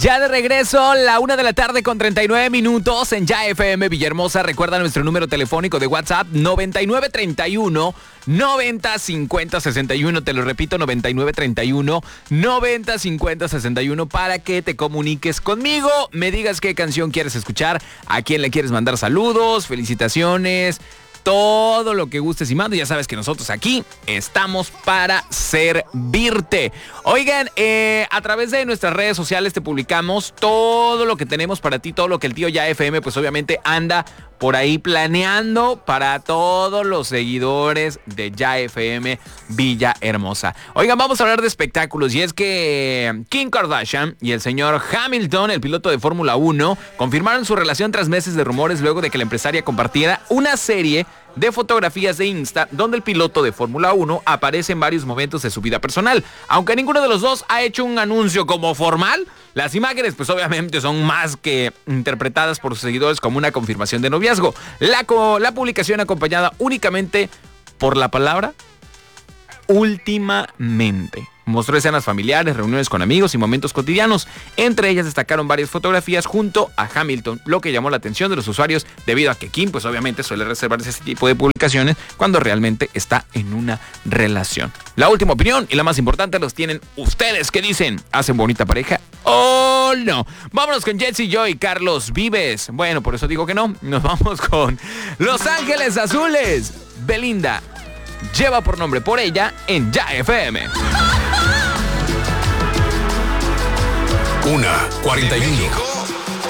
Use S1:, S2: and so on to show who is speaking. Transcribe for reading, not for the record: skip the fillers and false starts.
S1: Ya de regreso, 1:39 p.m. en Ya FM Villahermosa. Recuerda nuestro número telefónico de WhatsApp, 9931 90 50 61. Te lo repito, 9931 90 50 61, para que te comuniques conmigo, me digas qué canción quieres escuchar, a quién le quieres mandar saludos, felicitaciones, todo lo que gustes y mandes. Ya sabes que nosotros aquí estamos para servirte. Oigan, a través de nuestras redes sociales te publicamos todo lo que tenemos para ti, todo lo que el tío Ya FM pues obviamente anda por ahí planeando para todos los seguidores de Ya FM Villahermosa. Oigan, vamos a hablar de espectáculos, y es que Kim Kardashian y el señor Hamilton, el piloto de Fórmula 1, confirmaron su relación tras meses de rumores luego de que la empresaria compartiera una serie de fotografías de Insta donde el piloto de Fórmula 1 aparece en varios momentos de su vida personal. Aunque ninguno de los dos ha hecho un anuncio como formal, las imágenes pues obviamente son más que interpretadas por sus seguidores como una confirmación de noviazgo. La publicación acompañada únicamente por la palabra últimamente. Mostró escenas familiares, reuniones con amigos y momentos cotidianos. Entre ellas destacaron varias fotografías junto a Hamilton, lo que llamó la atención de los usuarios debido a que Kim pues obviamente suele reservarse ese tipo de publicaciones cuando realmente está en una relación. La última opinión y la más importante los tienen ustedes. ¿Qué dicen? ¿Hacen bonita pareja o no? Vámonos con Jessie Joy y Carlos Vives. Bueno, por eso digo que no. Nos vamos con Los Ángeles Azules. Belinda lleva por nombre por ella en Ya FM.
S2: 1:41.